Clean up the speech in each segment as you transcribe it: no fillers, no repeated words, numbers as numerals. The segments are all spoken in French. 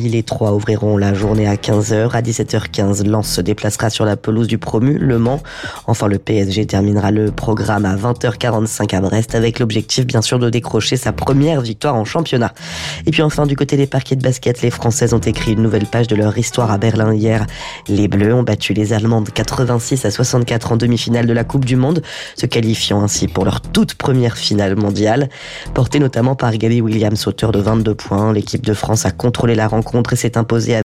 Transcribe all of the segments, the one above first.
Les Trois ouvriront la journée à 15h. À 17h15, Lens se déplacera sur la pelouse du promu, Le Mans. Enfin, le PSG terminera le programme à 20h45 à Brest avec l'objectif, bien sûr, de décrocher sa première victoire en championnat. Et puis enfin, du côté des parquets de basket, les Françaises ont écrit une nouvelle page de leur histoire à Berlin hier. Les Bleus ont battu les Allemandes 86-64 en demi-finale de la Coupe du Monde, se qualifiant ainsi pour leur toute première finale mondiale. Portée notamment par Gabby Williams, auteur de 22 points, l'équipe de France a contrôlé la rencontre et s'est imposée.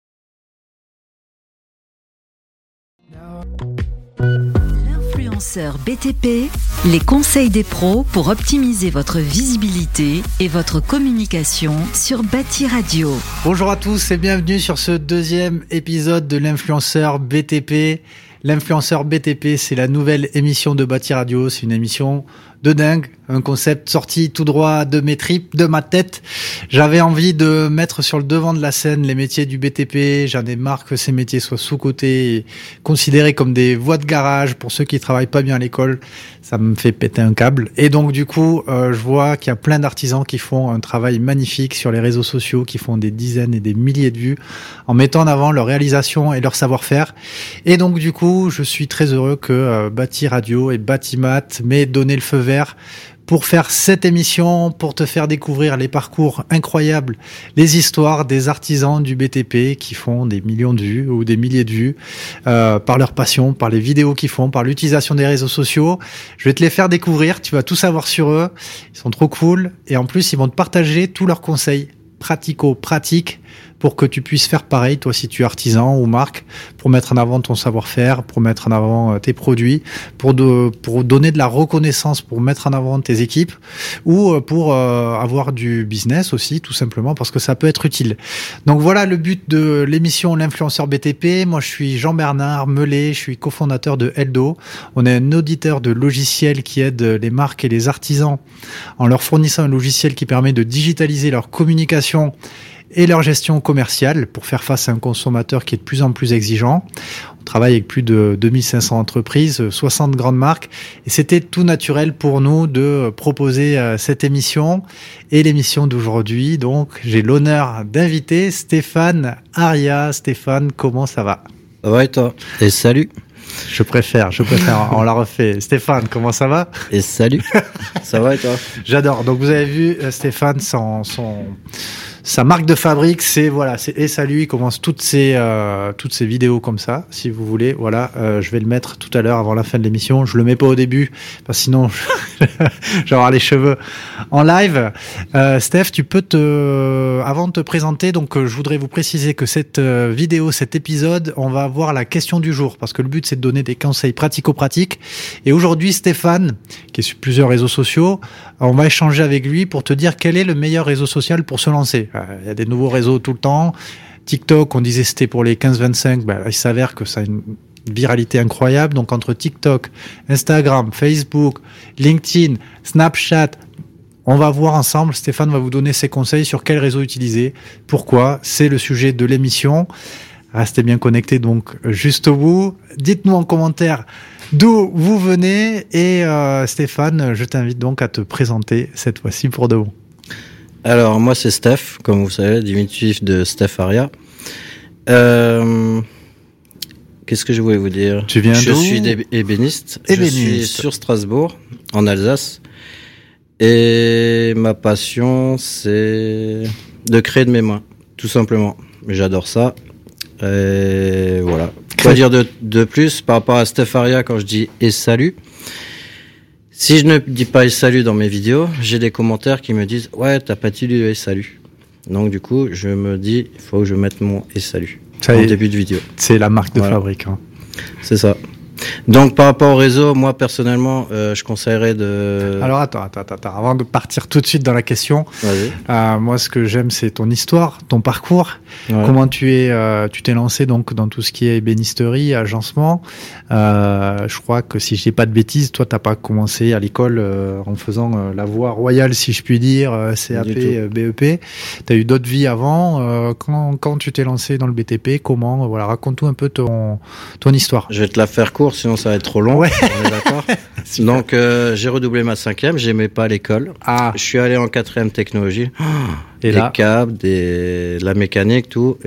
L'influenceur BTP, les conseils des pros pour optimiser votre visibilité et votre communication sur Bâti Radio. Bonjour à tous et bienvenue sur ce deuxième épisode de l'influenceur BTP. L'influenceur BTP, c'est la nouvelle émission de Bâti Radio. C'est une émission de dingue, un concept sorti tout droit de mes tripes, de ma tête. J'avais envie de mettre sur le devant de la scène les métiers du BTP. J'en ai marre que ces métiers soient sous-cotés et considérés comme des voies de garage pour ceux qui travaillent pas bien à l'école. Ça me fait péter un câble. Et donc du coup, je vois qu'il y a plein d'artisans qui font un travail magnifique sur les réseaux sociaux, qui font des dizaines et des milliers de vues en mettant en avant leur réalisation et leur savoir-faire. Et donc du coup, je suis très heureux que Bâti Radio et Bâtimat m'aient donné le feu vert pour faire cette émission, pour te faire découvrir les parcours incroyables, les histoires des artisans du BTP qui font des millions de vues ou des milliers de vues par leur passion, par les vidéos qu'ils font, par l'utilisation des réseaux sociaux. Je vais te les faire découvrir, tu vas tout savoir sur eux. Ils sont trop cool et en plus, ils vont te partager tous leurs conseils pratico-pratiques pour que tu puisses faire pareil, toi, si tu es artisan ou marque, pour mettre en avant ton savoir-faire, pour mettre en avant tes produits, pour donner de la reconnaissance, pour mettre en avant tes équipes, ou pour avoir du business aussi, tout simplement, parce que ça peut être utile. Donc voilà le but de l'émission L'Influenceur BTP. Moi, je suis Jean-Bernard Mellet, je suis cofondateur de Eldo. On est un auditeur de logiciels qui aide les marques et les artisans en leur fournissant un logiciel qui permet de digitaliser leur communication et leur gestion commerciale pour faire face à un consommateur qui est de plus en plus exigeant. On travaille avec plus de 2500 entreprises, 60 grandes marques, et c'était tout naturel pour nous de proposer cette émission et l'émission d'aujourd'hui. Donc, j'ai l'honneur d'inviter Stéphane Aria. Stéphane, comment ça va? Ça va et toi? Et salut. Je préfère, on l'a refait. Stéphane, comment ça va? Et salut. Ça va et toi? J'adore. Donc, vous avez vu, Stéphane, sa marque de fabrique, c'est et salut. Il commence toutes ses vidéos comme ça, si vous voulez. Voilà, je vais le mettre tout à l'heure avant la fin de l'émission. Je le mets pas au début, parce que sinon je vais avoir les cheveux en live. Steph, tu peux avant de te présenter, donc je voudrais vous préciser que cette vidéo, cet épisode, on va voir la question du jour, parce que le but c'est de donner des conseils pratico-pratiques. Et aujourd'hui, Stéphane, qui est sur plusieurs réseaux sociaux, on va échanger avec lui pour te dire quel est le meilleur réseau social pour se lancer. Il y a des nouveaux réseaux tout le temps. TikTok, on disait c'était pour les 15-25. Il s'avère que ça a une viralité incroyable. Donc entre TikTok, Instagram, Facebook, LinkedIn, Snapchat, on va voir ensemble. Stéphane va vous donner ses conseils sur quel réseau utiliser. Pourquoi? C'est le sujet de l'émission. Restez bien connectés donc juste au bout. Dites-nous en commentaire d'où vous venez. Et Stéphane, je t'invite donc à te présenter cette fois-ci pour de bon. Alors, moi, c'est Steph, comme vous savez, diminutif de Steph Aria. Qu'est-ce que je voulais vous dire? Tu viens Je d'où? suis ébéniste. Je suis sur Strasbourg, en Alsace. Et ma passion, c'est de créer de mes mains, tout simplement. J'adore ça. Et voilà. Quoi dire de plus par rapport à Steph Aria quand je dis « et salut ». Si je ne dis pas et salut dans mes vidéos, j'ai des commentaires qui me disent « ouais, t'as pas dit et salut ». Donc du coup, je me dis « il faut que je mette mon et salut » en début de vidéo. C'est la marque de fabrique. Hein. C'est ça. Donc par rapport au réseau, moi personnellement, je conseillerais de... Alors attends, avant de partir tout de suite dans la question, moi ce que j'aime c'est ton histoire, ton parcours, comment tu t'es lancé donc dans tout ce qui est ébénisterie, agencement. Je crois que si je dis pas de bêtises, toi t'as pas commencé à l'école en faisant la voie royale si je puis dire, CAP, BEP. T'as eu d'autres vies avant. Quand tu t'es lancé dans le BTP, comment? Voilà, raconte-nous un peu ton histoire. Je vais te la faire court, sinon ça va être trop long. Ouais. On est d'accord. Donc j'ai redoublé ma 5e, j'aimais pas l'école. Je suis allé en 4e technologie. Et des câbles, la mécanique, tout.